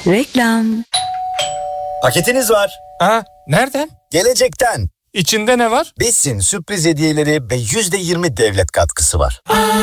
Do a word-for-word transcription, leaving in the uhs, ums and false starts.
Reklam. Paketiniz var. Aa, nereden? Gelecekten. İçinde ne var? Besin sürpriz hediyeleri ve yüzde yirmi devlet katkısı var.